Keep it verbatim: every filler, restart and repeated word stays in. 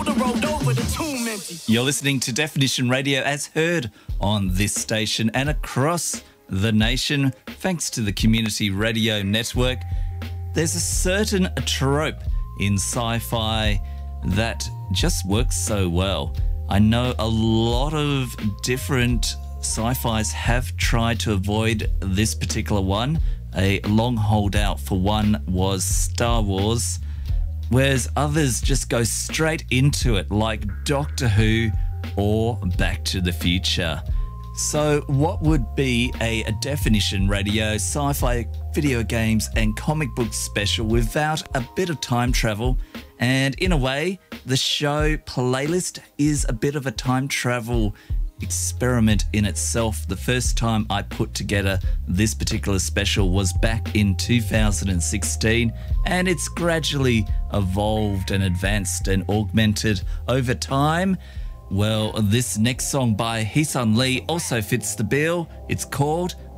You're listening to Definition Radio as heard on this station and across the nation, thanks to the Community Radio Network. There's a certain trope in sci-fi that just works so well. I know a lot of different sci-fis have tried to avoid this particular one. A long holdout for one was Star Wars, whereas others just go straight into it, like Doctor Who or Back to the Future. So what would be a, a Definition Radio sci-fi video games and comic book special without a bit of time travel? And in a way, the show playlist is a bit of a time travel experiment in itself. The first time I put together this particular special was back in two thousand sixteen, and it's gradually evolved and advanced and augmented over time. Well, this next song by Heesun Lee also fits the bill. It's called